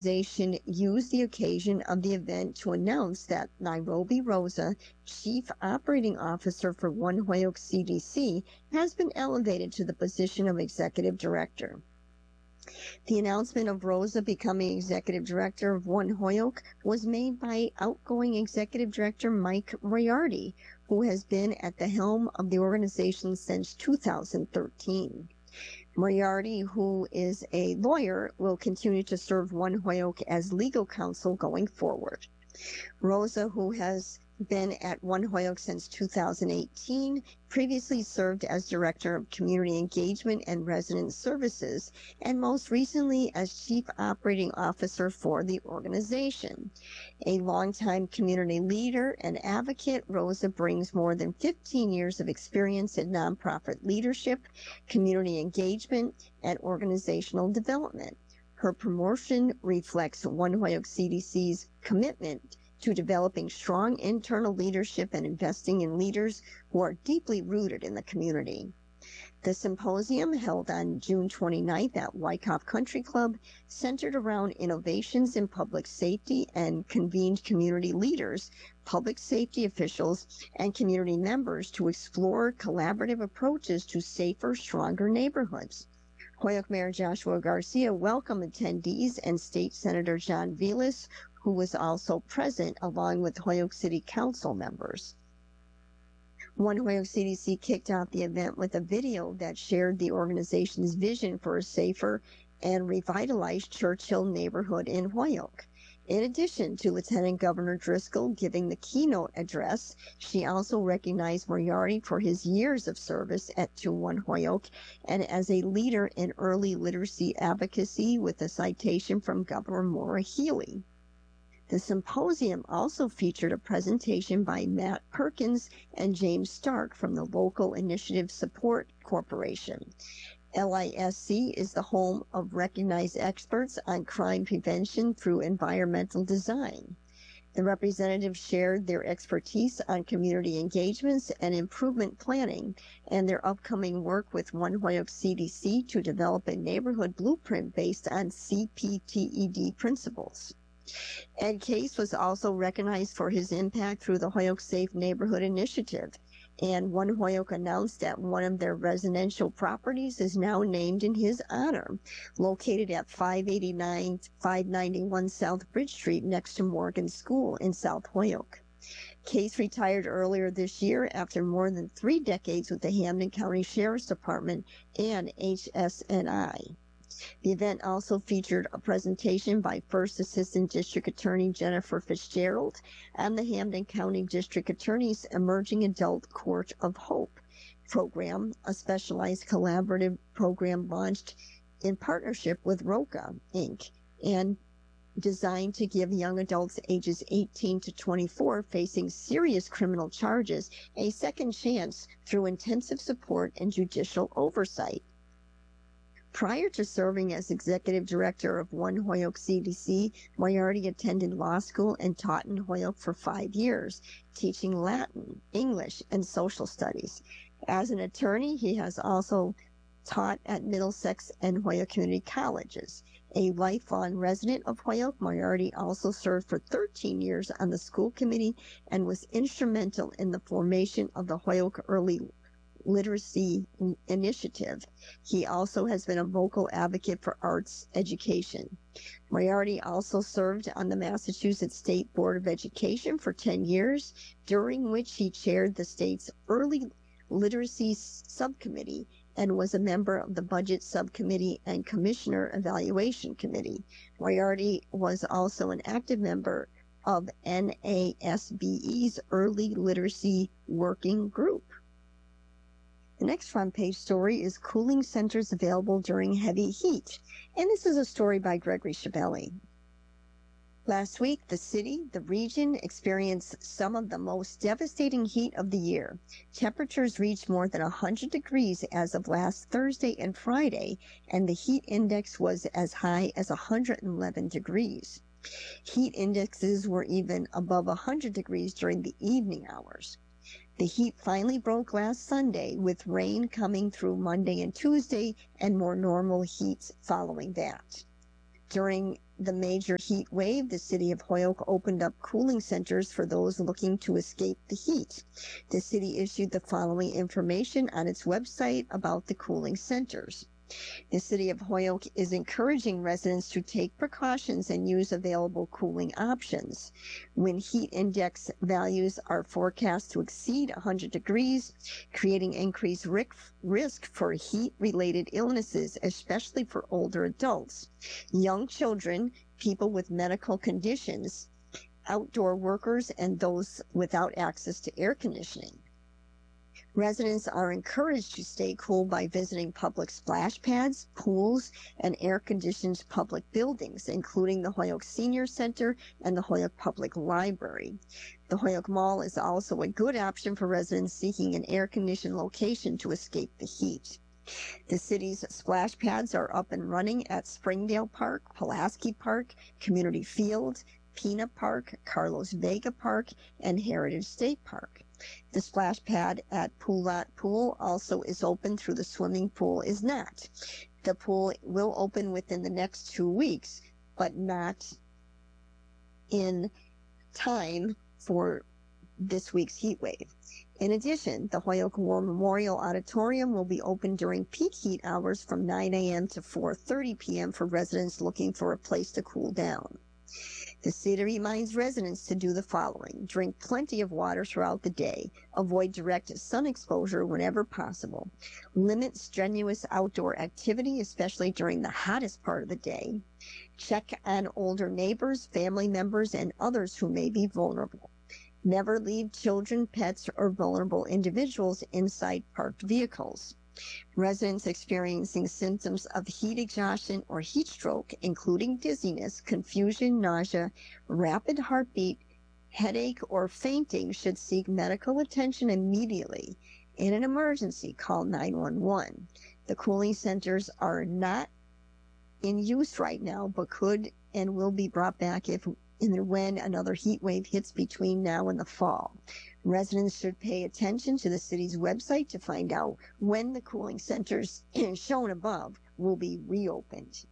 organization used the occasion of the event to announce that Nairobi Rosa, Chief Operating Officer for One Holyoke CDC, has been elevated to the position of Executive Director. The announcement of Rosa becoming Executive Director of One Holyoke was made by outgoing Executive Director Mike Moriarty, who has been at the helm of the organization since 2013. Moriarty, who is a lawyer, will continue to serve One Holyoke as legal counsel going forward. Rosa, who has been at One Holyoke since 2018, previously served as Director of Community Engagement and Resident Services, and most recently as Chief Operating Officer for the organization. A longtime community leader and advocate, Rosa brings more than 15 years of experience in nonprofit leadership, community engagement, and organizational development. Her promotion reflects One Holyoke CDC's commitment to developing strong internal leadership and investing in leaders who are deeply rooted in the community. The symposium, held on June 29th at Wyckoff Country Club, centered around innovations in public safety and convened community leaders, public safety officials, and community members to explore collaborative approaches to safer, stronger neighborhoods. Holyoke Mayor Joshua Garcia welcomed attendees, and State Senator John Velas, who was also present, along with Holyoke City Council members. One Holyoke CDC kicked off the event with a video that shared the organization's vision for a safer and revitalized Churchill neighborhood in Holyoke. In addition to Lieutenant Governor Driscoll giving the keynote address, she also recognized Moriarty for his years of service to One Holyoke and as a leader in early literacy advocacy, with a citation from Governor Maura Healey. The symposium also featured a presentation by Matt Perkins and James Stark from the Local Initiative Support Corporation. LISC is the home of recognized experts on crime prevention through environmental design. The representatives shared their expertise on community engagements and improvement planning, and their upcoming work with One Holyoke CDC to develop a neighborhood blueprint based on CPTED principles. Ed Case was also recognized for his impact through the Holyoke Safe Neighborhood Initiative, and One Holyoke announced that one of their residential properties is now named in his honor, located at 591 South Bridge Street next to Morgan School in South Holyoke. Case retired earlier this year after more than 3 decades with the Hampden County Sheriff's Department and HSNI. The event also featured a presentation by First Assistant District Attorney Jennifer Fitzgerald on the Hampden County District Attorney's Emerging Adult Court of Hope program, a specialized collaborative program launched in partnership with ROCA, Inc., and designed to give young adults ages 18 to 24 facing serious criminal charges a second chance through intensive support and judicial oversight. Prior to serving as executive director of One Holyoke CDC, Moriarty attended law school and taught in Holyoke for 5 years, teaching Latin, English, and social studies. As an attorney, he has also taught at Middlesex and Holyoke Community Colleges. A lifelong resident of Holyoke, Moriarty also served for 13 years on the school committee and was instrumental in the formation of the Holyoke Early Literacy Initiative. He also has been a vocal advocate for arts education. Moriarty also served on the Massachusetts State Board of Education for 10 years, during which he chaired the state's Early Literacy Subcommittee and was a member of the Budget Subcommittee and Commissioner Evaluation Committee. Moriarty was also an active member of NASBE's Early Literacy Working Group. The next front page story is Cooling Centers Available During Heavy Heat, and this is a story by Gregory Chabelli. Last week, the city, the region, experienced some of the most devastating heat of the year. Temperatures reached more than 100 degrees as of last Thursday and Friday, and the heat index was as high as 111 degrees. Heat indexes were even above 100 degrees during the evening hours. The heat finally broke last Sunday, with rain coming through Monday and Tuesday and more normal heat following that. During the major heat wave, the city of Holyoke opened up cooling centers for those looking to escape the heat. The city issued the following information on its website about the cooling centers. The city of Holyoke is encouraging residents to take precautions and use available cooling options. When heat index values are forecast to exceed 100 degrees, creating increased risk for heat-related illnesses, especially for older adults, young children, people with medical conditions, outdoor workers, and those without access to air conditioning. Residents are encouraged to stay cool by visiting public splash pads, pools, and air-conditioned public buildings, including the Holyoke Senior Center and the Holyoke Public Library. The Holyoke Mall is also a good option for residents seeking an air-conditioned location to escape the heat. The city's splash pads are up and running at Springdale Park, Pulaski Park, Community Field, Pena Park, Carlos Vega Park, and Heritage State Park. The splash pad at Poulat Pool also is open through the swimming pool is not. The pool will open within the next 2 weeks, but not in time for this week's heat wave. In addition, the Holyoke War Memorial Auditorium will be open during peak heat hours from 9 a.m. to 4:30 p.m. for residents looking for a place to cool down. The city reminds residents to do the following. Drink plenty of water throughout the day. Avoid direct sun exposure whenever possible. Limit strenuous outdoor activity, especially during the hottest part of the day. Check on older neighbors, family members, and others who may be vulnerable. Never leave children, pets, or vulnerable individuals inside parked vehicles. Residents experiencing symptoms of heat exhaustion or heat stroke, including dizziness, confusion, nausea, rapid heartbeat, headache, or fainting, should seek medical attention immediately. In an emergency, call 911. The cooling centers are not in use right now, but could and will be brought back if and when another heat wave hits between now and the fall. Residents should pay attention to the city's website to find out when the cooling centers shown above will be reopened.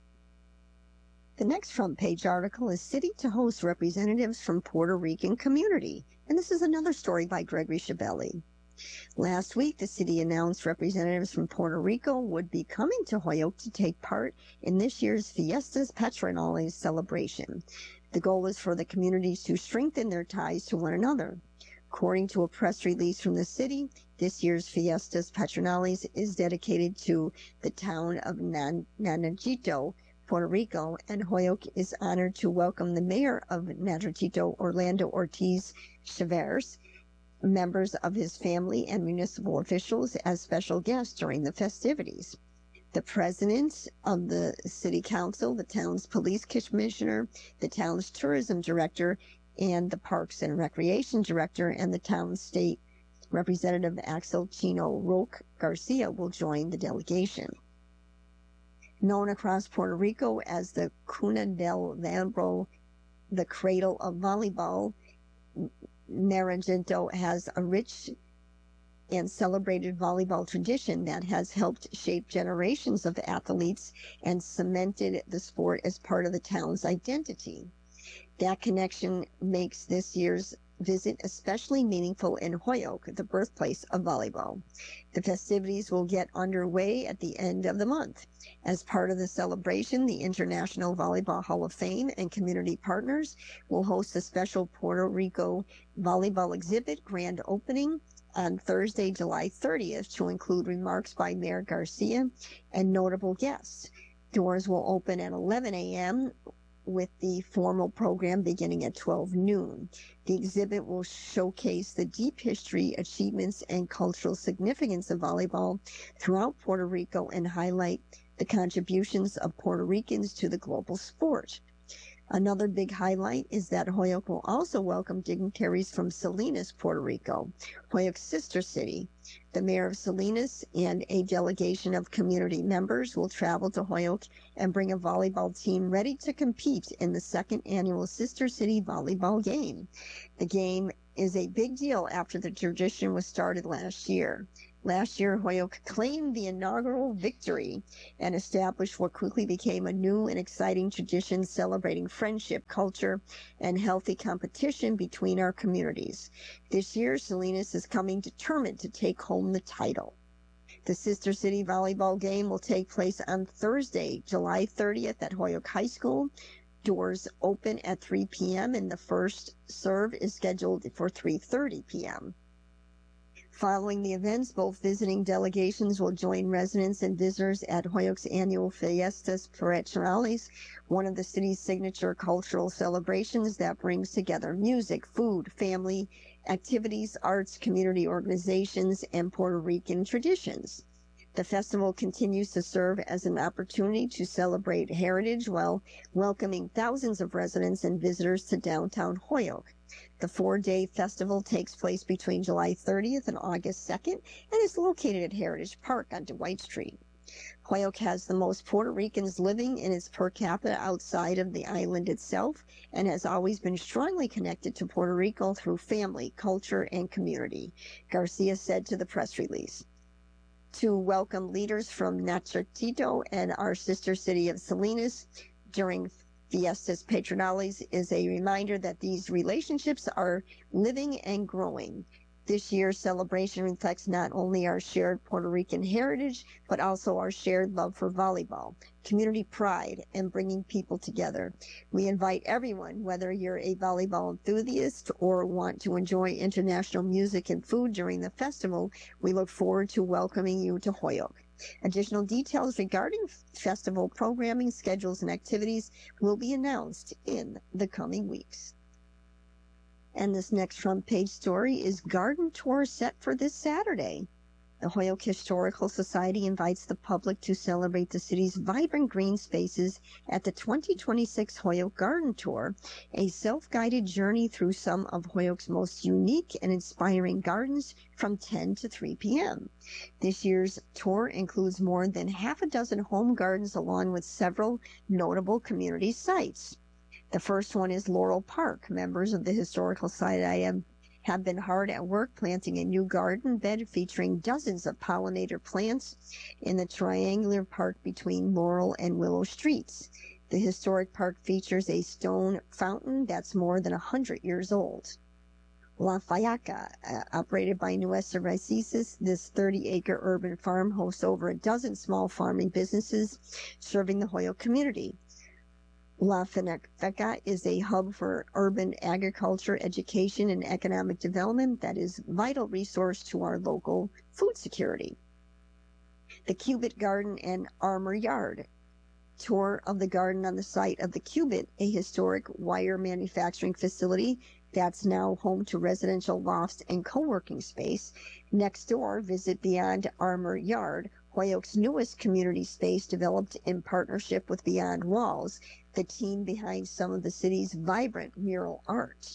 The next front page article is City to Host Representatives from Puerto Rican Community. And this is another story by Gregory Chabelli. Last week, the city announced representatives from Puerto Rico would be coming to Holyoke to take part in this year's Fiestas Patronales celebration. The goal is for the communities to strengthen their ties to one another. According to a press release from the city, this year's Fiestas Patronales is dedicated to the town of Naranjito, Puerto Rico, and Holyoke is honored to welcome the mayor of Naranjito, Orlando Ortiz Chavez, members of his family, and municipal officials as special guests during the festivities. The president of the city council, the town's police commissioner, the town's tourism director, and the parks and recreation director, and the town's state representative Axel Chino Roque Garcia will join the delegation. Known across Puerto Rico as the Cuna del Vero, the cradle of volleyball, Naranjito has a rich and celebrated volleyball tradition that has helped shape generations of athletes and cemented the sport as part of the town's identity. That connection makes this year's visit especially meaningful in Holyoke, the birthplace of volleyball. The festivities will get underway at the end of the month. As part of the celebration, the International Volleyball Hall of Fame and community partners will host a special Puerto Rico volleyball exhibit grand opening on Thursday, July 30th, to include remarks by Mayor Garcia and notable guests. Doors will open at 11 a.m. with the formal program beginning at 12 noon. The exhibit will showcase the deep history, achievements, and cultural significance of volleyball throughout Puerto Rico and highlight the contributions of Puerto Ricans to the global sport. Another big highlight is that Holyoke will also welcome dignitaries from Salinas, Puerto Rico, Holyoke's sister city. The mayor of Salinas and a delegation of community members will travel to Holyoke and bring a volleyball team ready to compete in the second annual Sister City Volleyball Game. The game is a big deal after the tradition was started last year. Last year, Holyoke claimed the inaugural victory and established what quickly became a new and exciting tradition celebrating friendship, culture, and healthy competition between our communities. This year, Salinas is coming determined to take home the title. The Sister City volleyball game will take place on Thursday, July 30th at Holyoke High School. Doors open at 3 p.m. and the first serve is scheduled for 3:30 p.m. Following the events, both visiting delegations will join residents and visitors at Holyoke's annual Fiestas Patronales, one of the city's signature cultural celebrations that brings together music, food, family, activities, arts, community organizations, and Puerto Rican traditions. The festival continues to serve as an opportunity to celebrate heritage while welcoming thousands of residents and visitors to downtown Holyoke. The 4-day festival takes place between July 30th and August 2nd and is located at Heritage Park on Dwight Street. Holyoke has the most Puerto Ricans living in its per capita outside of the island itself and has always been strongly connected to Puerto Rico through family, culture, and community, Garcia said to the press release. To welcome leaders from Nachatito and our sister city of Salinas during Fiestas Patronales is a reminder that these relationships are living and growing. This year's celebration reflects not only our shared Puerto Rican heritage, but also our shared love for volleyball, community pride, and bringing people together. We invite everyone, whether you're a volleyball enthusiast or want to enjoy international music and food during the festival, we look forward to welcoming you to Holyoke. Additional details regarding festival programming, schedules, and activities will be announced in the coming weeks. And this next front page story is garden tour set for this Saturday. The Holyoke Historical Society invites the public to celebrate the city's vibrant green spaces at the 2026 Holyoke Garden Tour, a self-guided journey through some of Holyoke's most unique and inspiring gardens from 10 to 3 p.m. This year's tour includes more than half a dozen home gardens along with several notable community sites. The first one is Laurel Park. Members of the Historical Society have been hard at work planting a new garden bed featuring dozens of pollinator plants in the triangular park between Laurel and Willow Streets. The historic park features a stone fountain that's more than 100 years old. La Fayaca, operated by Nuestra Raíces, this 30-acre urban farm hosts over a dozen small farming businesses serving the Holyoke community. La Fayaca is a hub for urban agriculture, education, and economic development that is a vital resource to our local food security. The Cubit Garden and Armor Yard. Tour of the garden on the site of the Cubit, a historic wire manufacturing facility that's now home to residential lofts and co-working space. Next door, visit Beyond Armor Yard, Holyoke's newest community space developed in partnership with Beyond Walls, the team behind some of the city's vibrant mural art.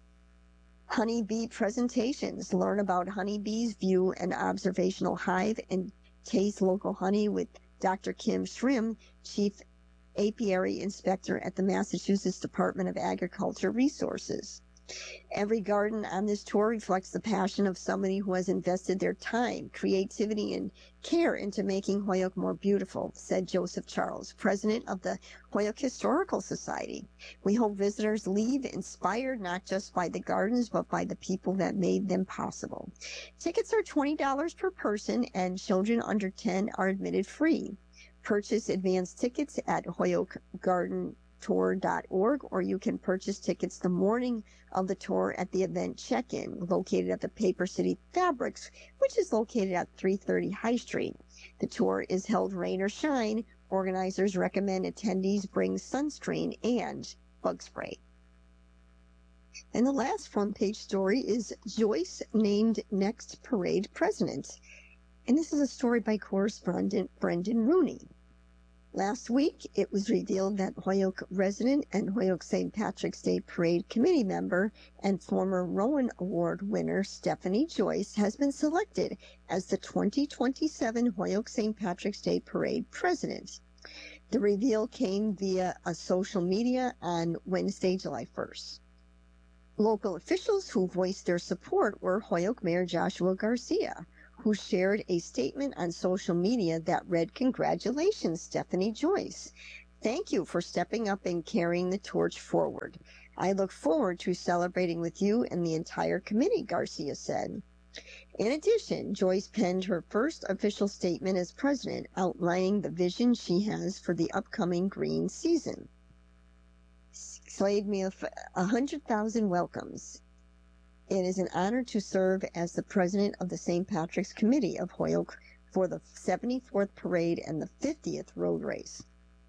Honeybee presentations. Learn about honeybees, view an observational hive, and taste local honey with Dr. Kim Shrim, Chief Apiary Inspector at the Massachusetts Department of Agriculture Resources. Every garden on this tour reflects the passion of somebody who has invested their time, creativity, and care into making Holyoke more beautiful, said Joseph Charles, president of the Holyoke Historical Society. We hope visitors leave inspired not just by the gardens, but by the people that made them possible. Tickets are $20 per person, and children under 10 are admitted free. Purchase advance tickets at HolyokeGardenTour.org, or you can purchase tickets the morning of the tour at the event check-in, located at the Paper City Fabrics, which is located at 330 High Street. The tour is held rain or shine. Organizers recommend attendees bring sunscreen and bug spray. And the last front page story is Joyce named next parade president. And this is a story by correspondent Brendan Rooney. Last week, it was revealed that Holyoke resident and Holyoke St. Patrick's Day Parade committee member and former Rowan Award winner Stephanie Joyce has been selected as the 2027 Holyoke St. Patrick's Day Parade president. The reveal came via a social media on Wednesday, July 1st. Local officials who voiced their support were Holyoke Mayor Joshua Garcia, who shared a statement on social media that read, "Congratulations, Stephanie Joyce. Thank you for stepping up and carrying the torch forward. I look forward to celebrating with you and the entire committee," Garcia said. In addition, Joyce penned her first official statement as president, outlining the vision she has for the upcoming green season. Slaved me 100,000 welcomes. It is an honor to serve as the president of the St. Patrick's Committee of Holyoke for the 74th Parade and the 50th Road Race.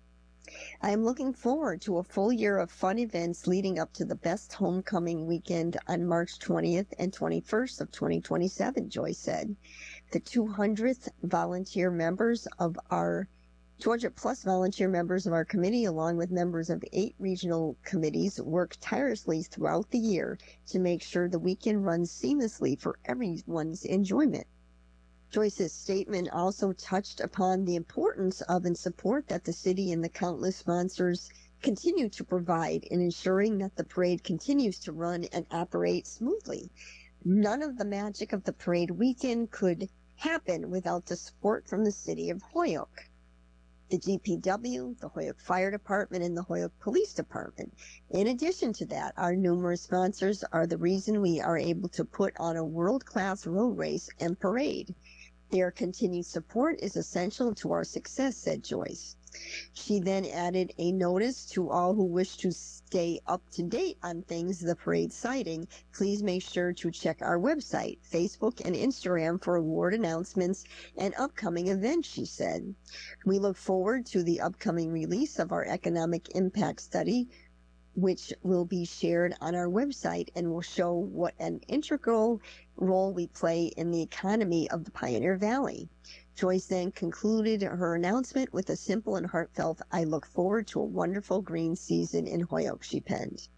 I am looking forward to a full year of fun events leading up to the best homecoming weekend on March 20th and 21st of 2027, Joyce said. The 200th volunteer members of our 200 plus volunteer members of our committee, along with members of 8 regional committees, work tirelessly throughout the year to make sure the weekend runs seamlessly for everyone's enjoyment. Joyce's statement also touched upon the importance of and support that the city and the countless sponsors continue to provide in ensuring that the parade continues to run and operate smoothly. None of the magic of the parade weekend could happen without the support from the city of Holyoke, the GPW, the Holyoke Fire Department, and the Holyoke Police Department. In addition to that, our numerous sponsors are the reason we are able to put on a world-class road race and parade. Their continued support is essential to our success, said Joyce. She then added a notice to all who wish to stay up to date on things the parade citing. Please make sure to check our website, Facebook, and Instagram for award announcements and upcoming events, she said. We look forward to the upcoming release of our economic impact study, which will be shared on our website and will show what an integral role we play in the economy of the Pioneer Valley. Joyce then concluded her announcement with a simple and heartfelt, "I look forward to a wonderful green season in Holyoke," she penned.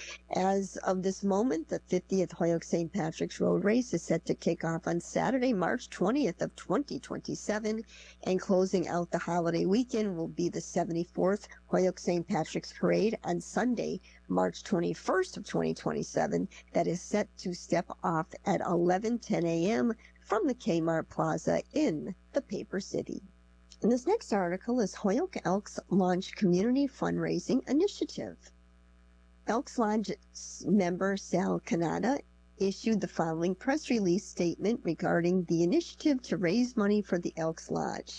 As of this moment, the 50th Holyoke St. Patrick's Road Race is set to kick off on Saturday, March 20th of 2027, and closing out the holiday weekend will be the 74th Holyoke St. Patrick's Parade on Sunday, March 21st of 2027, that is set to step off at 11:10 a.m. from the Kmart Plaza in the Paper City. And this next article is Holyoke Elks Launch Community Fundraising Initiative. Elks Lodge member Sal Canada issued the following press release statement regarding the initiative to raise money for the Elks Lodge.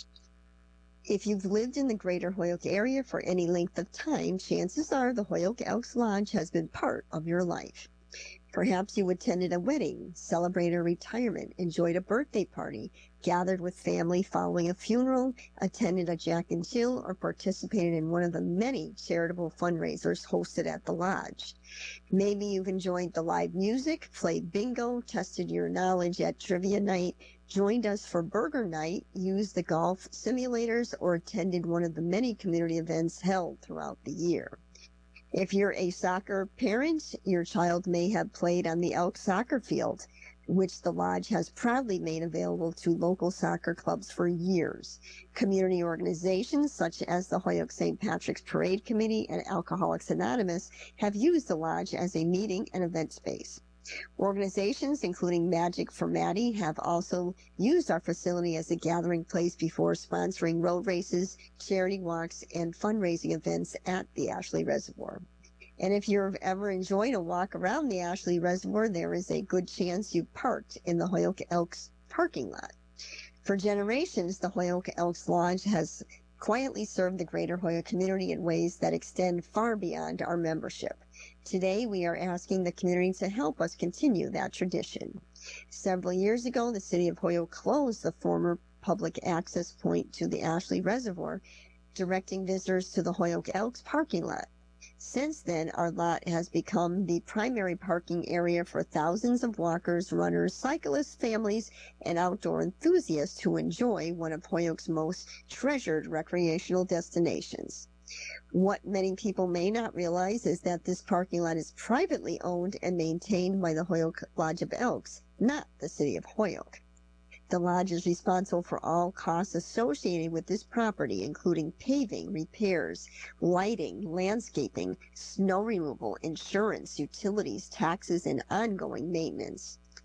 If you've lived in the greater Holyoke area for any length of time, chances are the Holyoke Elks Lodge has been part of your life. Perhaps you attended a wedding, celebrated a retirement, enjoyed a birthday party, gathered with family following a funeral, attended a Jack and Jill, or participated in one of the many charitable fundraisers hosted at the lodge. Maybe you've enjoyed the live music, played bingo, tested your knowledge at trivia night, joined us for burger night, used the golf simulators, or attended one of the many community events held throughout the year. If you're a soccer parent, your child may have played on the Elk soccer field, which the lodge has proudly made available to local soccer clubs for years. Community organizations such as the Holyoke St. Patrick's Parade Committee and Alcoholics Anonymous have used the lodge as a meeting and event space. Organizations including Magic for Maddie have also used our facility as a gathering place before sponsoring road races, charity walks, and fundraising events at the Ashley Reservoir. And if you've ever enjoyed a walk around the Ashley Reservoir, there is a good chance you parked in the Holyoke Elks parking lot. For generations, the Holyoke Elks Lodge has quietly served the greater Holyoke community in ways that extend far beyond our membership. Today, we are asking the community to help us continue that tradition. Several years ago, the city of Holyoke closed the former public access point to the Ashley Reservoir, directing visitors to the Holyoke Elks parking lot. Since then, our lot has become the primary parking area for thousands of walkers, runners, cyclists, families, and outdoor enthusiasts who enjoy one of Holyoke's most treasured recreational destinations. What many people may not realize is that this parking lot is privately owned and maintained by the Holyoke Lodge of Elks, not the city of Holyoke. The lodge is responsible for all costs associated with this property, including paving, repairs, lighting, landscaping, snow removal, insurance, utilities, taxes, and ongoing maintenance.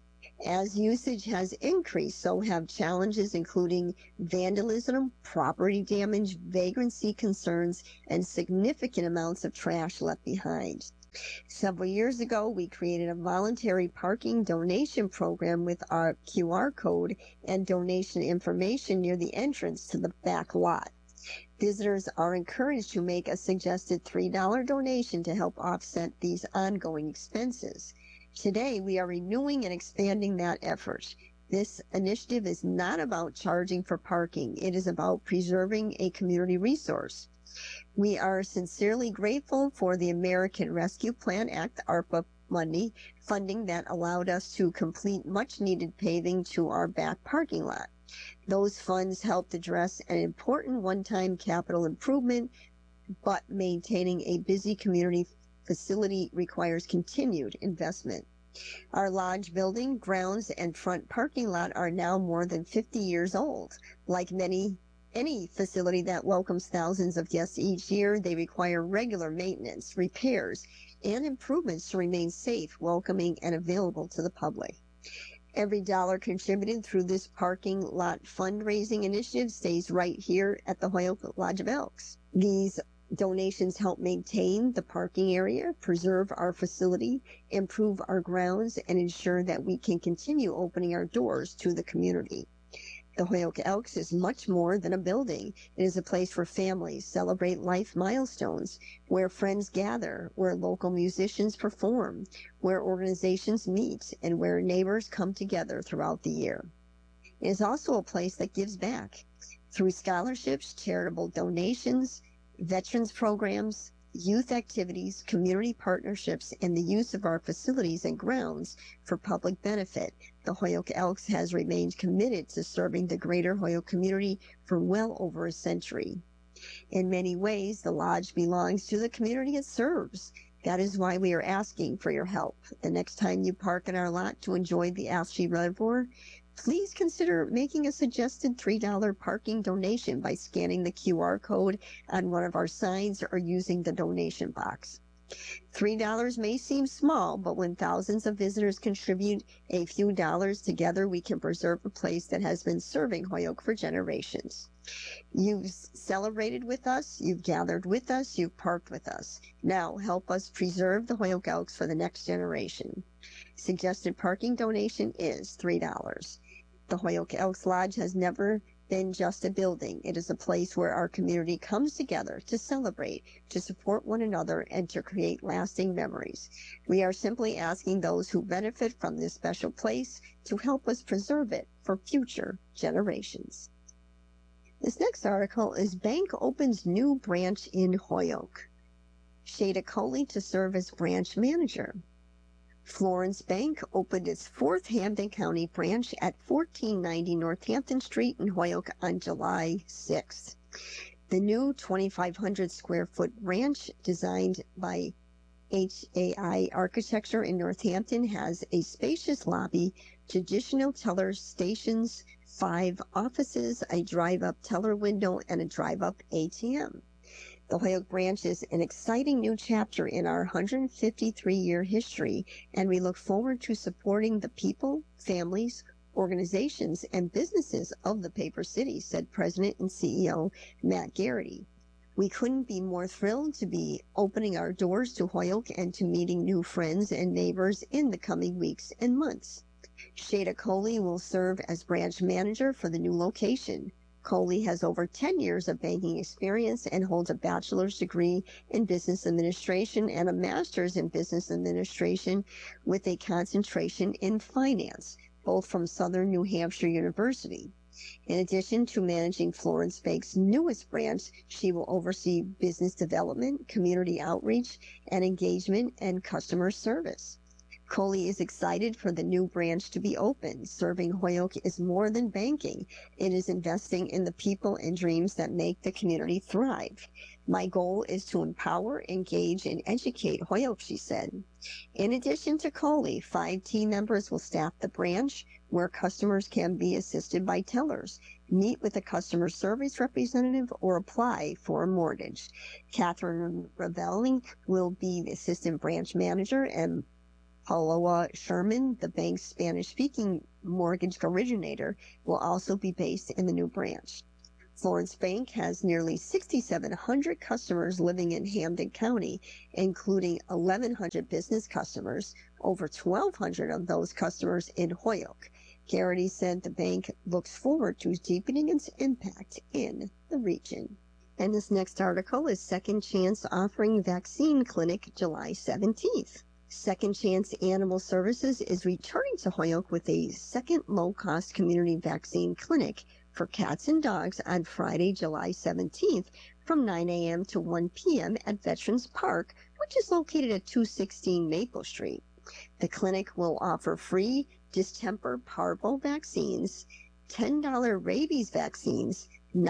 As usage has increased, so have challenges including vandalism, property damage, vagrancy concerns, and significant amounts of trash left behind. Several years ago, we created a voluntary parking donation program with our QR code and donation information near the entrance to the back lot. Visitors are encouraged to make a suggested $3 donation to help offset these ongoing expenses. Today, we are renewing and expanding that effort. This initiative is not about charging for parking. It is about preserving a community resource. We are sincerely grateful for the American Rescue Plan Act, ARPA money, funding that allowed us to complete much needed paving to our back parking lot. Those funds helped address an important one-time capital improvement, but maintaining a busy community facility requires continued investment. Our lodge building, grounds, and front parking lot are now more than 50 years old. Like any facility that welcomes thousands of guests each year, they require regular maintenance, repairs, and improvements to remain safe, welcoming, and available to the public. Every dollar contributed through this parking lot fundraising initiative stays right here at the Holyoke Lodge of Elks. These donations help maintain the parking area, preserve our facility, improve our grounds, and ensure that we can continue opening our doors to the community. The Holyoke Elks is much more than a building. It is a place where families celebrate life milestones, where friends gather, where local musicians perform, where organizations meet, and where neighbors come together throughout the year. It is also a place that gives back through scholarships, charitable donations, veterans programs, youth activities, community partnerships, and the use of our facilities and grounds for public benefit. The Holyoke Elks has remained committed to serving the greater Holyoke community for well over a century. In many ways, the lodge belongs to the community it serves. That is why we are asking for your help. The next time you park in our lot to enjoy the Alfshe Reservoir, please consider making a suggested $3 parking donation by scanning the QR code on one of our signs or using the donation box. $3 may seem small, but when thousands of visitors contribute a few dollars together, we can preserve a place that has been serving Holyoke for generations. You've celebrated with us, you've gathered with us, you've parked with us. Now help us preserve the Holyoke Elks for the next generation. Suggested parking donation is $3. The Holyoke Elks Lodge has never been just a building. It is a place where our community comes together to celebrate, to support one another, and to create lasting memories. We are simply asking those who benefit from this special place to help us preserve it for future generations. This next article is Bank opens new branch in Holyoke. Shada Coley to serve as branch manager. Florence Bank opened its fourth Hampden County branch at 1490 Northampton Street in Holyoke on July 6th. The new 2,500 square foot branch, designed by HAI Architecture in Northampton, has a spacious lobby, traditional teller stations, 5 offices, a drive-up teller window, and a drive-up ATM. The Holyoke branch is an exciting new chapter in our 153-year history, and we look forward to supporting the people, families, organizations, and businesses of the Paper City, said President and CEO Matt Garrity. We couldn't be more thrilled to be opening our doors to Holyoke and to meeting new friends and neighbors in the coming weeks and months. Shada Coley will serve as branch manager for the new location. Coley has over 10 years of banking experience and holds a bachelor's degree in business administration and a master's in business administration with a concentration in finance, both from Southern New Hampshire University. In addition to managing Florence Bank's newest branch, she will oversee business development, community outreach, and engagement and customer service. Coley is excited for the new branch to be open. Serving Holyoke is more than banking. It is investing in the people and dreams that make the community thrive. My goal is to empower, engage, and educate Holyoke, she said. In addition to Coley, 5 team members will staff the branch, where customers can be assisted by tellers, meet with a customer service representative, or apply for a mortgage. Catherine Ravelli will be the assistant branch manager, and Paula Sherman, the bank's Spanish-speaking mortgage originator, will also be based in the new branch. Florence Bank has nearly 6,700 customers living in Hampden County, including 1,100 business customers, over 1,200 of those customers in Holyoke. Garrity said the bank looks forward to deepening its impact in the region. And this next article is Second Chance offering vaccine clinic July 17th. Second Chance Animal Services is returning to Holyoke with a second low-cost community vaccine clinic for cats and dogs on Friday, July 17th from 9 a.m. to 1 p.m. at Veterans Park, which is located at 216 Maple Street. The clinic will offer free distemper parvo vaccines, $10 rabies vaccines,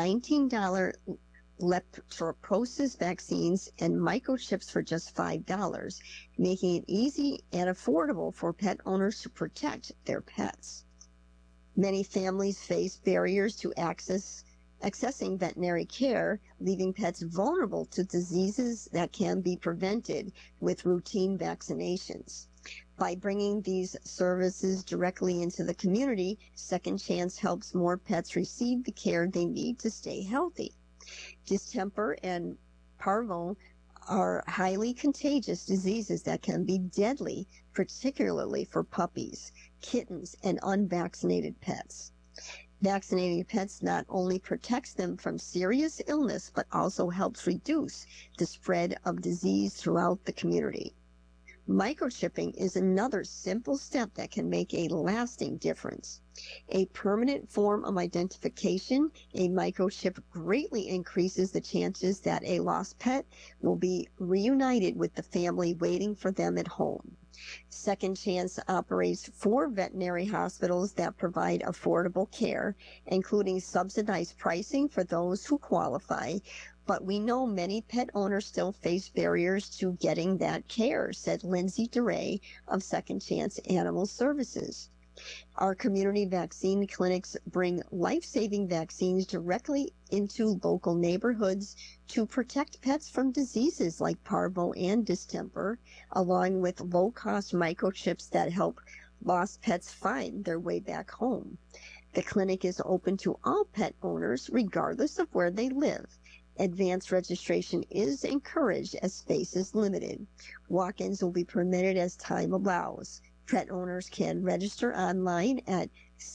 $19 leptospirosis vaccines, and microchips for just $5, making it easy and affordable for pet owners to protect their pets. Many families face barriers to accessing veterinary care, leaving pets vulnerable to diseases that can be prevented with routine vaccinations. By bringing these services directly into the community, Second Chance helps more pets receive the care they need to stay healthy. Distemper and parvo are highly contagious diseases that can be deadly, particularly for puppies, kittens, and unvaccinated pets. Vaccinating pets not only protects them from serious illness, but also helps reduce the spread of disease throughout the community. Microchipping is another simple step that can make a lasting difference. A permanent form of identification, a microchip greatly increases the chances that a lost pet will be reunited with the family waiting for them at home. Second Chance operates 4 veterinary hospitals that provide affordable care, including subsidized pricing for those who qualify, but we know many pet owners still face barriers to getting that care, said Lindsay DeRay of Second Chance Animal Services. Our community vaccine clinics bring life-saving vaccines directly into local neighborhoods to protect pets from diseases like parvo and distemper, along with low-cost microchips that help lost pets find their way back home. The clinic is open to all pet owners, regardless of where they live. Advanced registration is encouraged as space is limited. Walk-ins will be permitted as time allows. Pet owners can register online at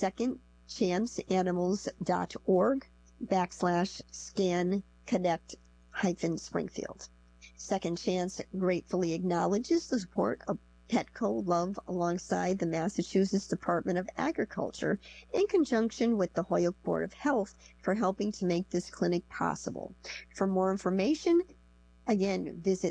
secondchanceanimals.org/scan-connect-Springfield. Second Chance gratefully acknowledges the support of Petco Love alongside the Massachusetts Department of Agriculture in conjunction with the Holyoke Board of Health for helping to make this clinic possible. For more information, again, visit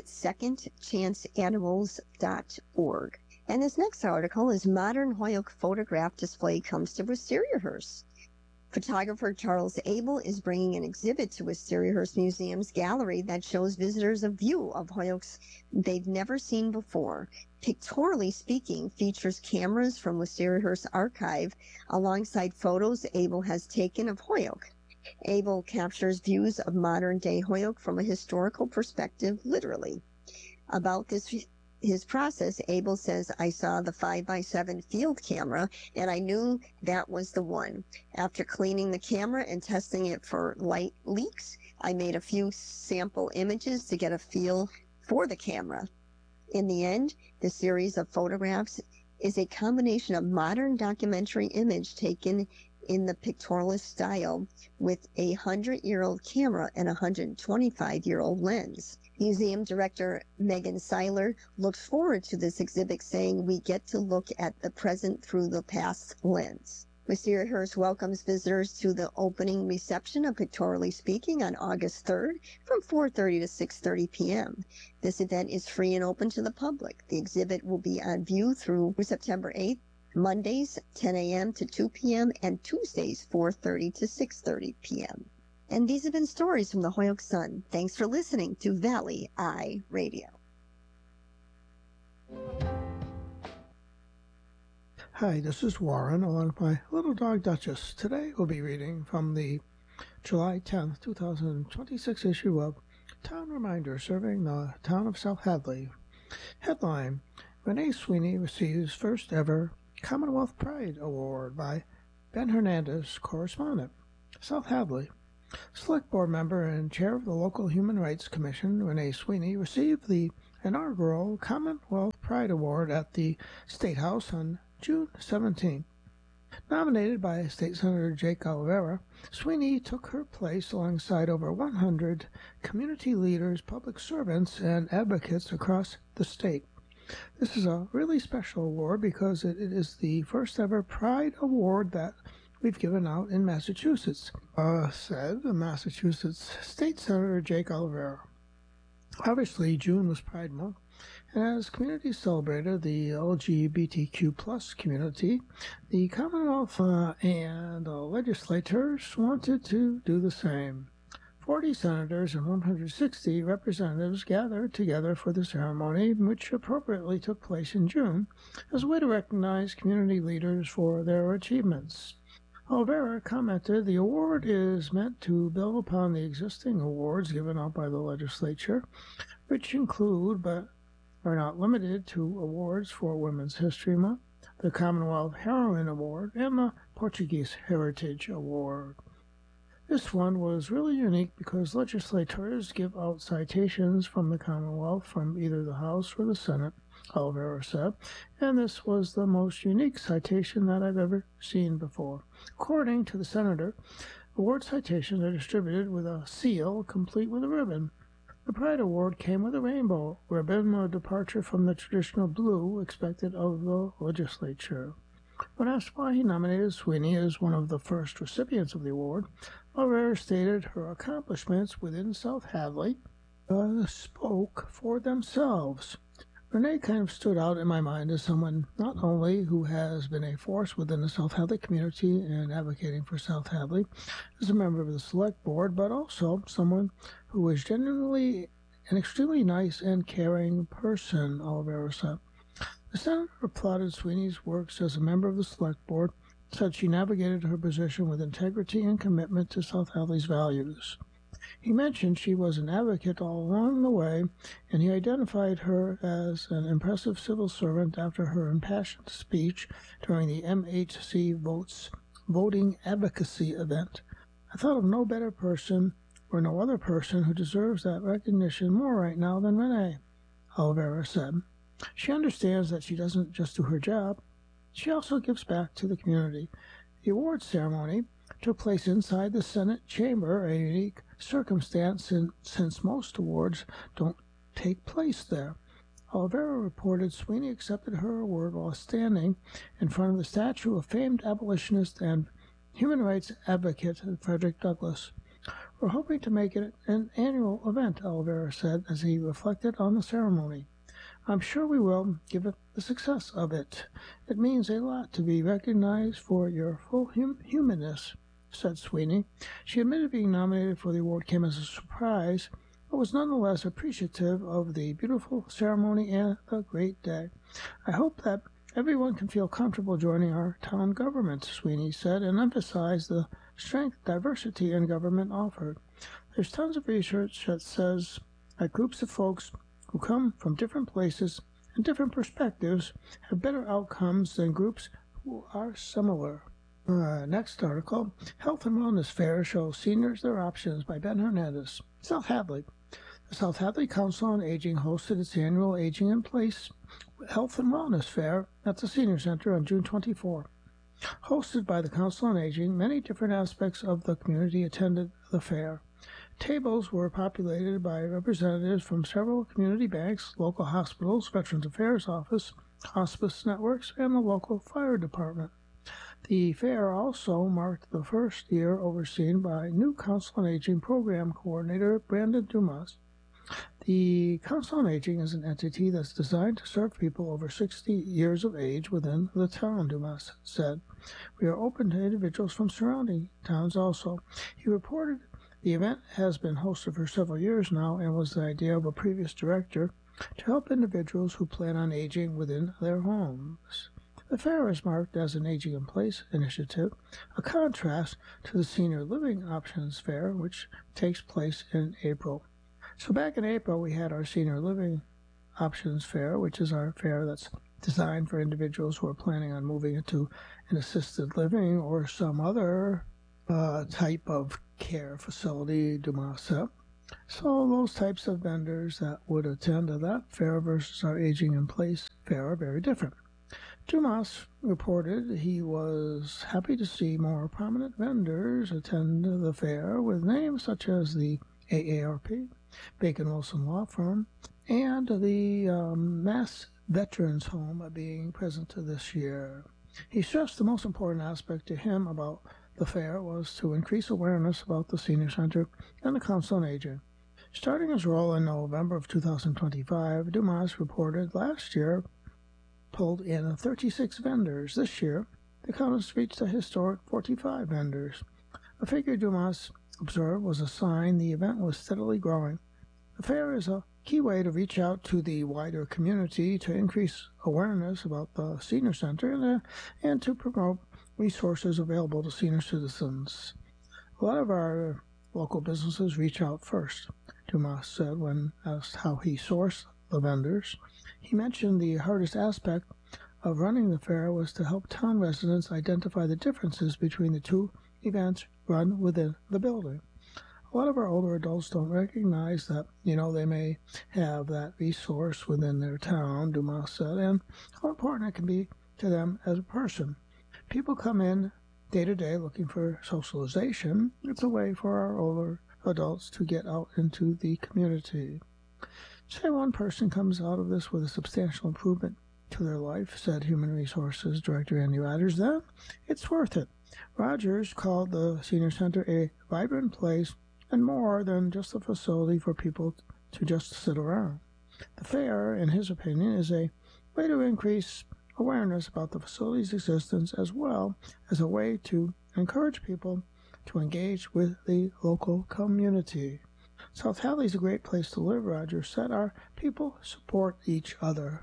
secondchanceanimals.org. And this next article is Modern Holyoke Photograph Display Comes to Wisteriahurst. Photographer Charles Abel is bringing an exhibit to Wisteriahurst Museum's gallery that shows visitors a view of Holyoke's they've never seen before. Pictorially Speaking features cameras from Wisteriahurst archive alongside photos Abel has taken of Holyoke. Abel captures views of modern-day Holyoke from a historical perspective, literally. About his process, Abel says, I saw the 5x7 field camera and I knew that was the one. After cleaning the camera and testing it for light leaks, I made a few sample images to get a feel for the camera. In the end, the series of photographs is a combination of modern documentary image taken in the pictorialist style with a 100-year-old camera and a 125-year-old lens. Museum director Megan Seiler looks forward to this exhibit, saying we get to look at the present through the past lens. Wisteriahurst welcomes visitors to the opening reception of Pictorially Speaking on August 3rd from 4:30 to 6:30 p.m. This event is free and open to the public. The exhibit will be on view through September 8th, Mondays 10 a.m. to 2 p.m. and Tuesdays 4:30 to 6:30 p.m. And these have been stories from the Holyoke Sun. Thanks for listening to Valley Eye Radio. Hi, this is Warren, along with my little dog Duchess. Today we'll be reading from the July 10th, 2026 issue of Town Reminder, serving the town of South Hadley. Headline, Renee Sweeney receives first ever Commonwealth Pride Award by Ben Hernandez, correspondent. South Hadley. Select Board member and chair of the local Human Rights Commission, Renee Sweeney, received the inaugural Commonwealth Pride Award at the State House on June 17. Nominated by State Senator Jake Oliveira, Sweeney took her place alongside over 100 community leaders, public servants, and advocates across the state. This is a really special award because it is the first ever Pride Award that we've given out in Massachusetts, said Massachusetts State Senator Jake Oliveira. Obviously, June was Pride Month, and as communities celebrated the LGBTQ plus community, the Commonwealth and legislators wanted to do the same. 40 senators and 160 representatives gathered together for the ceremony, which appropriately took place in June, as a way to recognize community leaders for their achievements. Oliveira commented, the award is meant to build upon the existing awards given out by the legislature, which include, but are not limited to, awards for Women's History Month, the Commonwealth Heroine Award, and the Portuguese Heritage Award. This one was really unique because legislators give out citations from the Commonwealth from either the House or the Senate, Oliveira said, and this was the most unique citation that I've ever seen before. According to the senator, award citations are distributed with a seal complete with a ribbon. The Pride Award came with a rainbow ribbon, a departure from the traditional blue expected of the legislature. When asked why he nominated Sweeney as one of the first recipients of the award, Oliveira stated her accomplishments within South Hadley spoke for themselves. Renee kind of stood out in my mind as someone not only who has been a force within the South Hadley community and advocating for South Hadley as a member of the Select Board, but also someone who is genuinely an extremely nice and caring person, Oliveira said. The senator applauded Sweeney's works as a member of the Select Board, said she navigated her position with integrity and commitment to South Hadley's values. He mentioned she was an advocate all along the way, and he identified her as an impressive civil servant after her impassioned speech during the MHC voting advocacy event. I thought of no better person or no other person who deserves that recognition more right now than Renee, Oliveira said. She understands that she doesn't just do her job, she also gives back to the community. The awards ceremony took place inside the Senate chamber, a unique circumstance since most awards don't take place there. Oliveira reported Sweeney accepted her award while standing in front of the statue of famed abolitionist and human rights advocate Frederick Douglass. We're hoping to make it an annual event, Oliveira said as he reflected on the ceremony. I'm sure we will, given the success of it. It means a lot to be recognized for your full humanness, said Sweeney. She admitted being nominated for the award came as a surprise, but was nonetheless appreciative of the beautiful ceremony and the great day. I hope that everyone can feel comfortable joining our town government, Sweeney said, and emphasized the strength diversity in government offered. There's tons of research that says that groups of folks who come from different places and different perspectives have better outcomes than groups who are similar. Next article, Health and Wellness Fair shows seniors their options by Ben Hernandez. South Hadley. The South Hadley Council on Aging hosted its annual Aging in Place Health and Wellness Fair at the Senior Center on June 24. Hosted by the Council on Aging, many different aspects of the community attended the fair. Tables were populated by representatives from several community banks, local hospitals, Veterans Affairs Office, hospice networks, and the local fire department. The fair also marked the first year overseen by new Council on Aging Program Coordinator Brandon Dumas. The Council on Aging is an entity that's designed to serve people over 60 years of age within the town, Dumas said. We are open to individuals from surrounding towns also. He reported the event has been hosted for several years now and was the idea of a previous director to help individuals who plan on aging within their homes. The fair is marked as an Aging in Place initiative, a contrast to the Senior Living Options Fair, which takes place in April. So back in April, we had our Senior Living Options Fair, which is our fair that's designed for individuals who are planning on moving into an assisted living or some other type of care facility, Dumas said. So those types of vendors that would attend to that fair versus our aging in place fair are very different. Dumas reported he was happy to see more prominent vendors attend the fair with names such as the AARP, Bacon Wilson Law Firm, and the Mass Veterans Home being present this year. He stressed the most important aspect to him about the fair was to increase awareness about the Senior Center and the Council on Aging. Starting his role in November of 2025, Dumas reported last year pulled in 36 vendors. This year, the count has reached a historic 45 vendors. A figure Dumas observed was a sign the event was steadily growing. The fair is a key way to reach out to the wider community to increase awareness about the Senior Center and to promote resources available to senior citizens. A lot of our local businesses reach out first, Dumas said when asked how he sourced the vendors. He mentioned the hardest aspect of running the fair was to help town residents identify the differences between the two events run within the building. A lot of our older adults don't recognize that, they may have that resource within their town, Dumas said, and how important it can be to them as a person. People come in day to day looking for socialization. It's a way for our older adults to get out into the community. Say one person comes out of this with a substantial improvement to their life, said Human Resources Director Andy Rogers, then it's worth it. Rogers called the Senior Center a vibrant place and more than just a facility for people to just sit around. The fair, in his opinion, is a way to increase awareness about the facility's existence as well as a way to encourage people to engage with the local community. South Hadley is a great place to live, Rogers said. Our people support each other.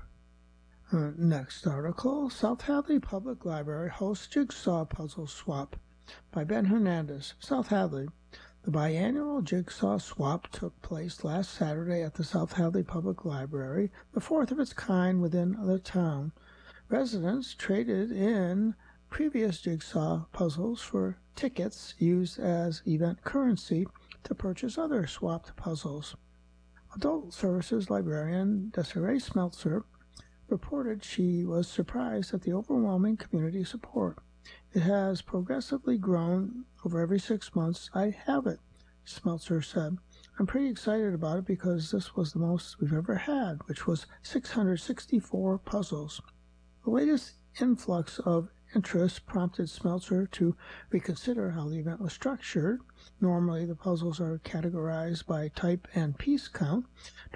Next article, South Hadley Public Library hosts Jigsaw Puzzle Swap by Ben Hernandez, South Hadley. The biannual Jigsaw Swap took place last Saturday at the South Hadley Public Library, the fourth of its kind within the town. Residents traded in previous jigsaw puzzles for tickets used as event currency to purchase other swapped puzzles. Adult Services librarian Desiree Smeltzer reported she was surprised at the overwhelming community support. It has progressively grown over every 6 months. I have it, Smeltzer said. I'm pretty excited about it because this was the most we've ever had, which was 664 puzzles. The latest influx of interest prompted Smeltzer to reconsider how the event was structured. Normally, the puzzles are categorized by type and piece count.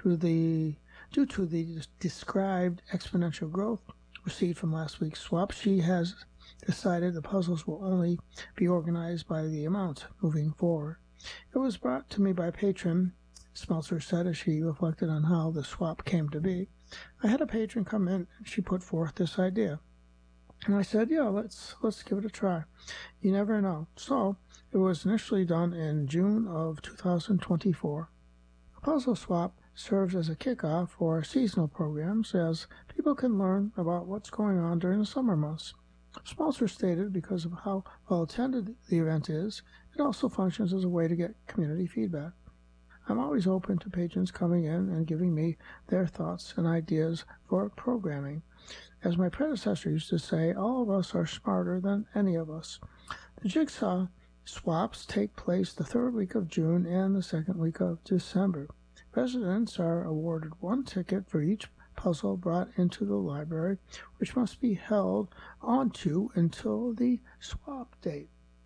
Due to the described exponential growth received from last week's swap, she has decided the puzzles will only be organized by the amount moving forward. It was brought to me by a patron, Smeltzer said as she reflected on how the swap came to be. I had a patron come in and she put forth this idea. And I said, yeah, let's give it a try. You never know. So it was initially done in June of 2024. A puzzle swap serves as a kickoff for seasonal programs as people can learn about what's going on during the summer months. Smeltzer stated because of how well attended the event is, it also functions as a way to get community feedback. I'm always open to patrons coming in and giving me their thoughts and ideas for programming. As my predecessor used to say, all of us are smarter than any of us. The jigsaw swaps take place the third week of June and the second week of December. Residents are awarded one ticket for each puzzle brought into the library, which must be held onto until the swap date.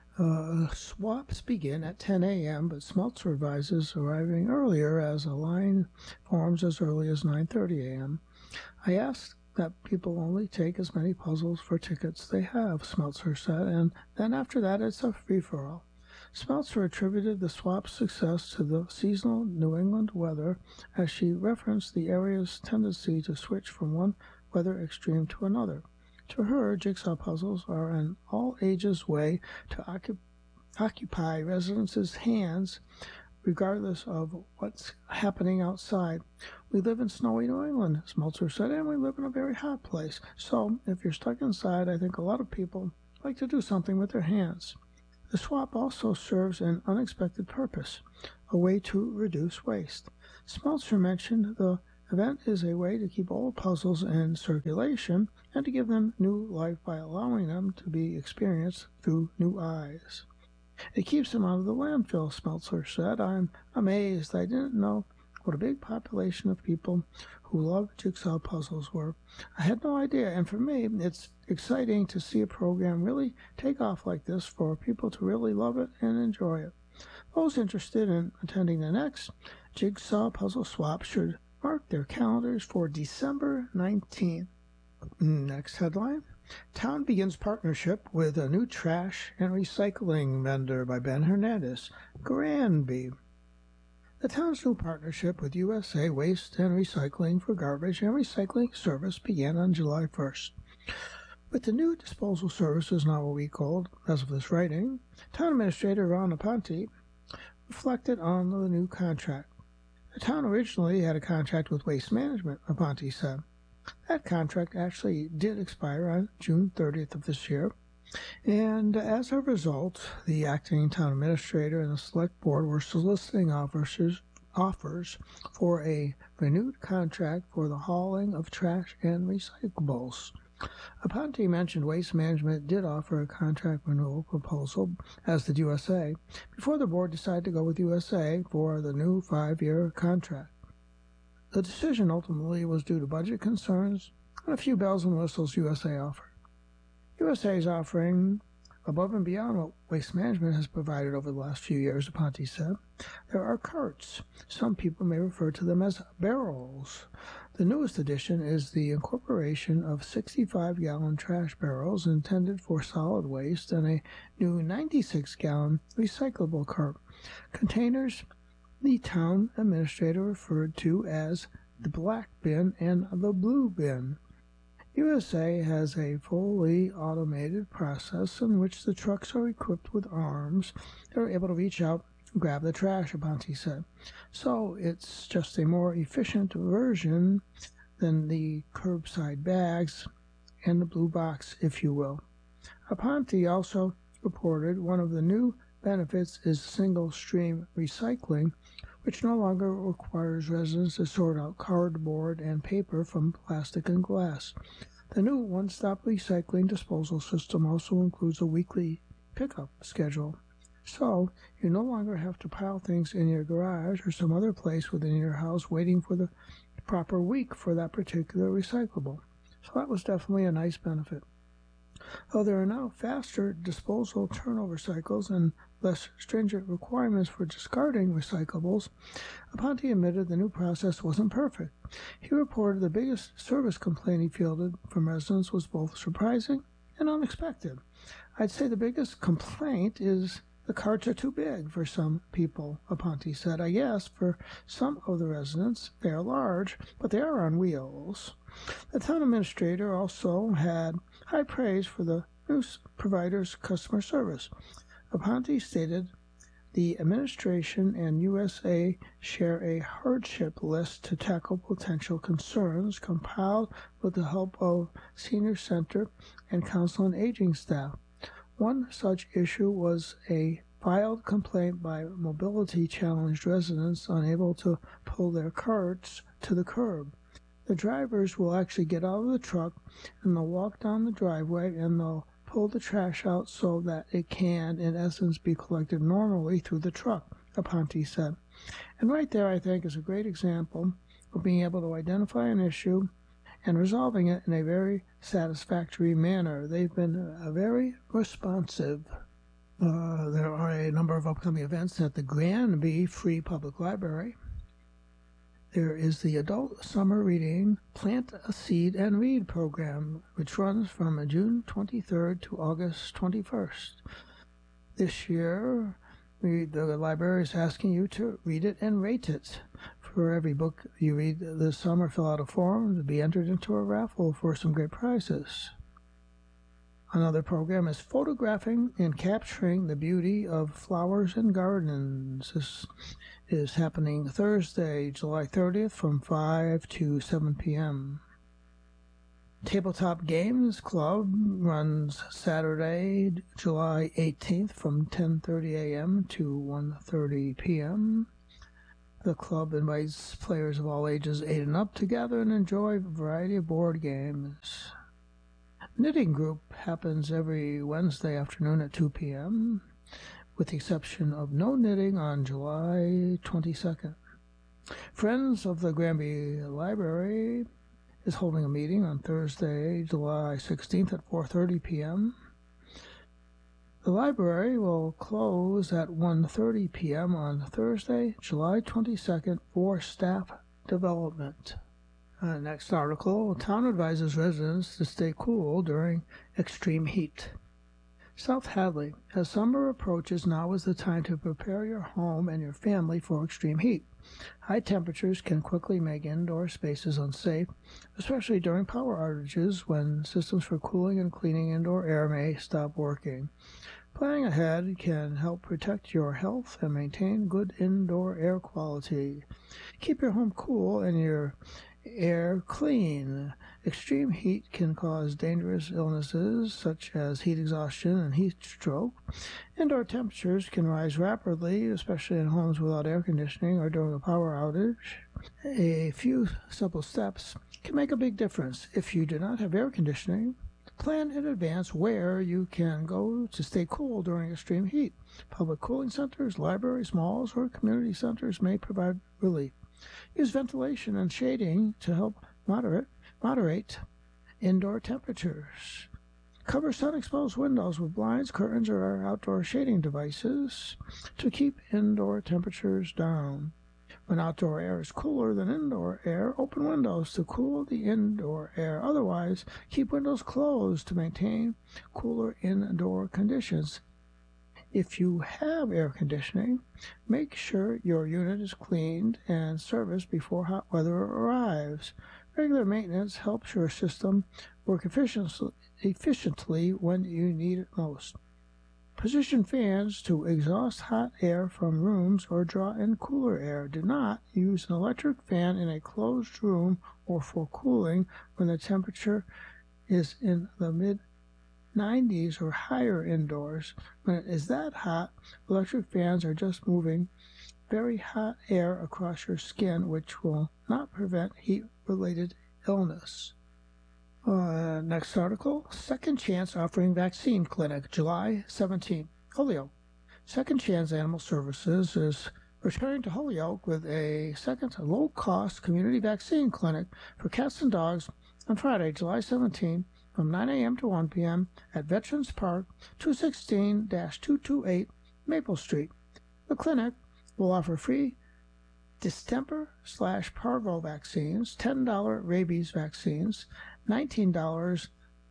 Swaps begin at 10 a.m., but Smeltzer advises arriving earlier as a line forms as early as 9:30 a.m. I asked that people only take as many puzzles for tickets they have, Smeltzer said, and then after that it's a free-for-all. Smeltzer attributed the swap's success to the seasonal New England weather as she referenced the area's tendency to switch from one weather extreme to another. To her, jigsaw puzzles are an all-ages way to occupy residents' hands regardless of what's happening outside. We live in snowy New England, Smeltzer said, and we live in a very hot place. So if you're stuck inside, I think a lot of people like to do something with their hands. The swap also serves an unexpected purpose, a way to reduce waste. Smeltzer mentioned the event is a way to keep old puzzles in circulation and to give them new life by allowing them to be experienced through new eyes. It keeps them out of the landfill, Smeltzer said. I'm amazed. I didn't know what a big population of people who love jigsaw puzzles were. I had no idea, and for me, it's exciting to see a program really take off like this for people to really love it and enjoy it. Those interested in attending the next Jigsaw Puzzle Swap should mark their calendars for December 19th. Next headline. Town begins partnership with a new trash and recycling vendor by Ben Hernandez, Granby. The town's new partnership with USA Waste and Recycling for garbage and recycling service began on July 1st. With the new disposal services now a week old, as of this writing, Town Administrator Ron Aponte reflected on the new contract. The town originally had a contract with Waste Management, Aponte said. That contract actually did expire on June 30th of this year, and as a result, the acting town administrator and the select board were soliciting offers for a renewed contract for the hauling of trash and recyclables. Aponte mentioned Waste Management did offer a contract renewal proposal, as did USA, before the board decided to go with USA for the new 5-year contract. The decision ultimately was due to budget concerns and a few bells and whistles USA offered. USA is offering above and beyond what Waste Management has provided over the last few years, Aponte said. There are carts. Some people may refer to them as barrels. The newest addition is the incorporation of 65-gallon trash barrels intended for solid waste and a new 96-gallon recyclable cart. Containers the town administrator referred to as the black bin and the blue bin. USA has a fully automated process in which the trucks are equipped with arms that are able to reach out and grab the trash, Aponte said. So it's just a more efficient version than the curbside bags and the blue box, if you will. Aponte also reported one of the new benefits is single-stream recycling, which no longer requires residents to sort out cardboard and paper from plastic and glass. The new one-stop recycling disposal system also includes a weekly pickup schedule. So you no longer have to pile things in your garage or some other place within your house waiting for the proper week for that particular recyclable. So that was definitely a nice benefit. Though there are now faster disposal turnover cycles and less stringent requirements for discarding recyclables, Aponte admitted the new process wasn't perfect. He reported the biggest service complaint he fielded from residents was both surprising and unexpected. I'd say the biggest complaint is the carts are too big for some people, Aponte said. I guess for some of the residents they are large, but they are on wheels. The town administrator also had high praise for the new provider's customer service. Aponte stated the administration and USA share a hardship list to tackle potential concerns compiled with the help of Senior Center and Council on Aging staff. One such issue was a filed complaint by mobility-challenged residents unable to pull their carts to the curb. The drivers will actually get out of the truck and they'll walk down the driveway and they'll pull the trash out so that it can, in essence, be collected normally through the truck, Aponte said. And right there, I think, is a great example of being able to identify an issue and resolving it in a very satisfactory manner. They've been very responsive. There are a number of upcoming events at the Granby Free Public Library. There is the Adult Summer Reading Plant a Seed and Read program, which runs from June 23rd to August 21st. This year, the library is asking you to read it and rate it. For every book you read this summer, fill out a form to be entered into a raffle for some great prizes. Another program is photographing and capturing the beauty of flowers and gardens. This is happening Thursday, July 30th from 5 to 7 p.m. Tabletop Games Club runs Saturday, July 18th from 10:30 a.m. to 1:30 p.m. The club invites players of all ages 8 and up to gather and enjoy a variety of board games. Knitting group happens every Wednesday afternoon at 2 p.m., with the exception of no knitting on July 22nd. Friends of the Granby Library is holding a meeting on Thursday, July 16th at 4:30 p.m. The library will close at 1:30 p.m. on Thursday, July 22nd for staff development. Next article, town advises residents to stay cool during extreme heat. South Hadley, as summer approaches, now is the time to prepare your home and your family for extreme heat. High temperatures can quickly make indoor spaces unsafe, especially during power outages when systems for cooling and cleaning indoor air may stop working. Planning ahead can help protect your health and maintain good indoor air quality. Keep your home cool and your air clean. Extreme heat can cause dangerous illnesses such as heat exhaustion and heat stroke. Indoor temperatures can rise rapidly, especially in homes without air conditioning or during a power outage. A few simple steps can make a big difference. If you do not have air conditioning, plan in advance where you can go to stay cool during extreme heat. Public cooling centers, libraries, malls, or community centers may provide relief. Use ventilation and shading to help moderate indoor temperatures. Cover sun-exposed windows with blinds, curtains, or outdoor shading devices to keep indoor temperatures down. When outdoor air is cooler than indoor air, open windows to cool the indoor air. Otherwise, keep windows closed to maintain cooler indoor conditions. If you have air conditioning, make sure your unit is cleaned and serviced before hot weather arrives. Regular maintenance helps your system work efficiently when you need it most. Position fans to exhaust hot air from rooms or draw in cooler air. Do not use an electric fan in a closed room or for cooling when the temperature is in the mid-90s or higher indoors. When it is that hot, electric fans are just moving very hot air across your skin, which will not prevent heat-related illness. Next article, Second Chance offering vaccine clinic, July 17th. Holyoke. Second Chance Animal Services is returning to Holyoke with a second low-cost community vaccine clinic for cats and dogs on Friday, July 17th from 9 a.m. to 1 p.m. at Veterans Park, 216-228 Maple Street. The clinic will offer free distemper/parvo vaccines, $10 rabies vaccines, $19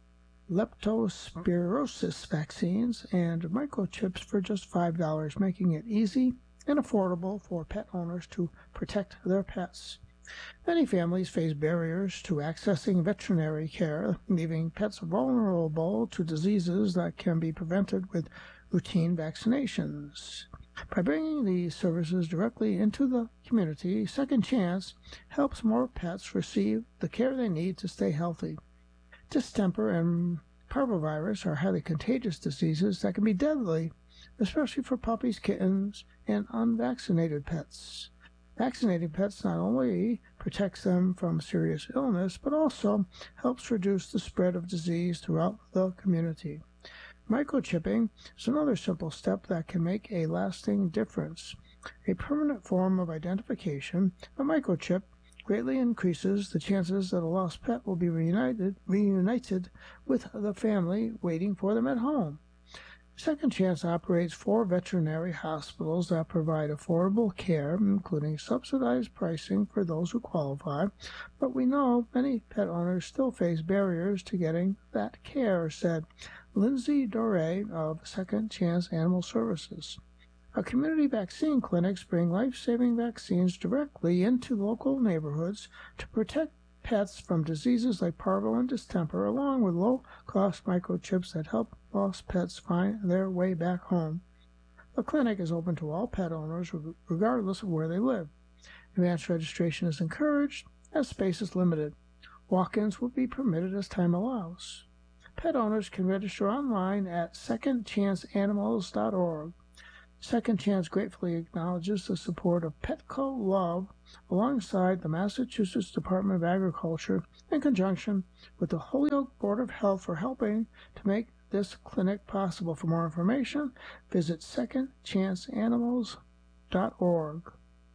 leptospirosis vaccines, and microchips for just $5, making it easy and affordable for pet owners to protect their pets. Many families face barriers to accessing veterinary care, leaving pets vulnerable to diseases that can be prevented with routine vaccinations. By bringing these services directly into the community, Second Chance helps more pets receive the care they need to stay healthy. Distemper and parvovirus are highly contagious diseases that can be deadly, especially for puppies, kittens, and unvaccinated pets. Vaccinating pets not only protects them from serious illness, but also helps reduce the spread of disease throughout the community. Microchipping is another simple step that can make a lasting difference. A permanent form of identification, a microchip, greatly increases the chances that a lost pet will be reunited with the family waiting for them at home. Second Chance operates 4 veterinary hospitals that provide affordable care, including subsidized pricing for those who qualify, but we know many pet owners still face barriers to getting that care, said Lindsay Doré of Second Chance Animal Services. Our community vaccine clinics bring life-saving vaccines directly into local neighborhoods to protect pets from diseases like parvo and distemper, along with low-cost microchips that help lost pets find their way back home. The clinic is open to all pet owners regardless of where they live. Advanced registration is encouraged as space is limited. Walk-ins will be permitted as time allows. Pet owners can register online at secondchanceanimals.org. Second Chance gratefully acknowledges the support of Petco Love alongside the Massachusetts Department of Agriculture in conjunction with the Holyoke Board of Health for helping to make this clinic possible. For more information, visit secondchanceanimals.org.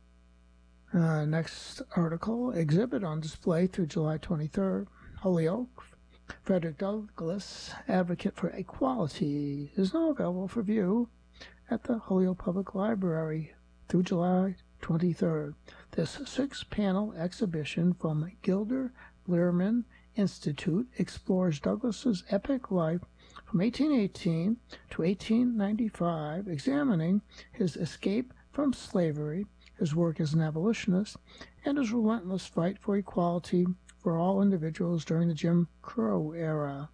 Next article, exhibit on display through July 23rd. Holyoke, Frederick Douglass, advocate for equality, is now available for view at the Holyoke Public Library through July 23rd. This 6-panel exhibition from Gilder Lehrman Institute explores Douglass's epic life from 1818 to 1895, examining his escape from slavery, his work as an abolitionist, and his relentless fight for equality for all individuals during the Jim Crow era.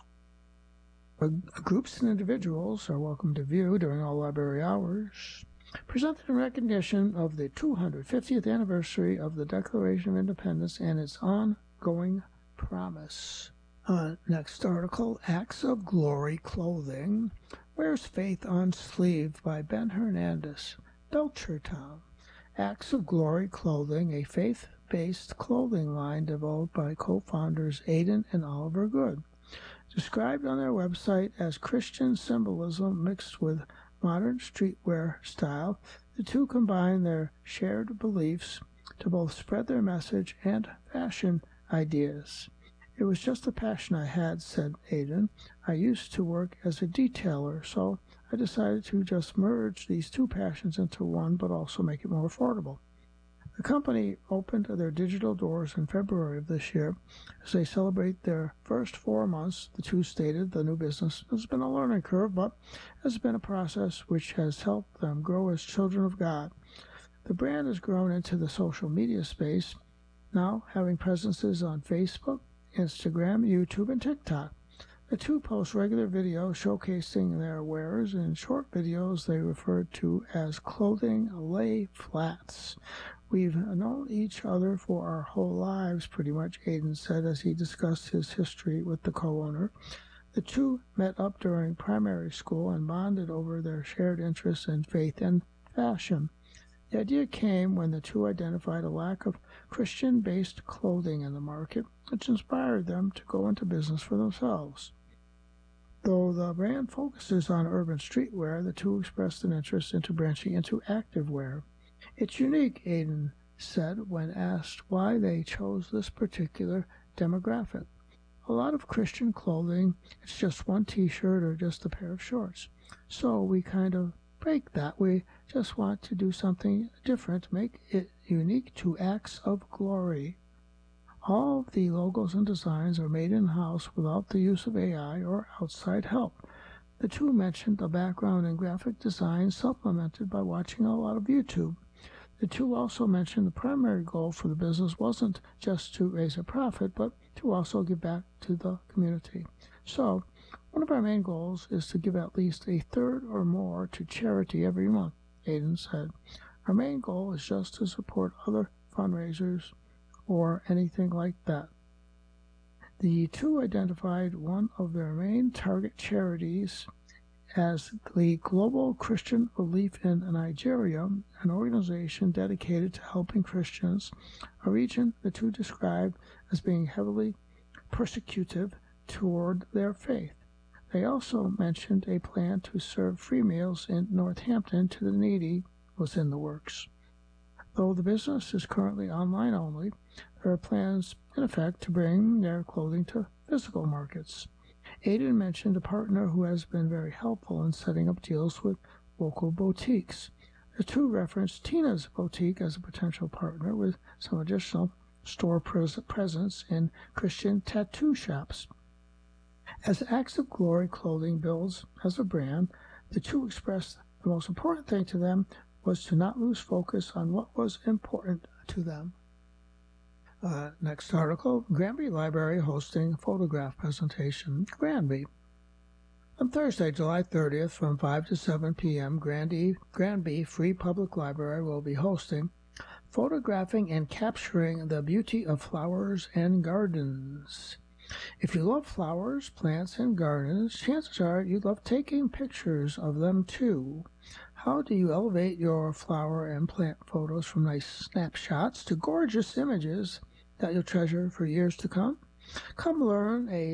Groups and individuals are welcome to view during all library hours. Presented in recognition of the 250th anniversary of the Declaration of Independence and its ongoing promise. Next article, Acts of Glory Clothing, Wears Faith on Sleeve by Ben Hernandez, Belchertown. Acts of Glory Clothing, a faith-based clothing line developed by co-founders Aidan and Oliver Good. Described on their website as Christian symbolism mixed with modern streetwear style, the two combine their shared beliefs to both spread their message and fashion ideas. It was just a passion I had, said Aidan. I used to work as a detailer, so I decided to just merge these two passions into one, but also make it more affordable. The company opened their digital doors in February of this year. As they celebrate their first 4 months, the two stated the new business has been a learning curve, but has been a process which has helped them grow as children of God. The brand has grown into the social media space, now having presences on Facebook, Instagram, YouTube, and TikTok. The two post regular videos showcasing their wares and short videos they refer to as clothing lay flats. We've known each other for our whole lives, pretty much, Aidan said as he discussed his history with the co-owner. The two met up during primary school and bonded over their shared interests in faith and fashion. The idea came when the two identified a lack of Christian-based clothing in the market, which inspired them to go into business for themselves. Though the brand focuses on urban streetwear, the two expressed an interest into branching into activewear. It's unique, Aidan said when asked why they chose this particular demographic. A lot of Christian clothing, it's just one t-shirt or just a pair of shorts. So we kind of break that. We just want to do something different, make it unique to Acts of Glory. All of the logos and designs are made in-house without the use of AI or outside help. The two mentioned a background in graphic design supplemented by watching a lot of YouTube. The two also mentioned the primary goal for the business wasn't just to raise a profit, but to also give back to the community. So, one of our main goals is to give at least a third or more to charity every month, Aidan said. Our main goal is just to support other fundraisers or anything like that. The two identified one of their main target charities as the Global Christian Relief in Nigeria, an organization dedicated to helping Christians, a region the two described as being heavily persecutive toward their faith. They also mentioned a plan to serve free meals in Northampton to the needy was in the works. Though the business is currently online only, there are plans in effect to bring their clothing to physical markets. Aidan mentioned a partner who has been very helpful in setting up deals with local boutiques. The two referenced Tina's Boutique as a potential partner with some additional store presence in Christian tattoo shops. As Acts of Glory Clothing builds as a brand, the two expressed the most important thing to them was to not lose focus on what was important to them. Next article, Granby Library hosting photograph presentation. Granby. On Thursday, July 30th, from 5 to 7 p.m., Granby Free Public Library will be hosting Photographing and Capturing the Beauty of Flowers and Gardens. If you love flowers, plants, and gardens, chances are you love taking pictures of them too. How do you elevate your flower and plant photos from nice snapshots to gorgeous images that you'll treasure for years to come? Come learn a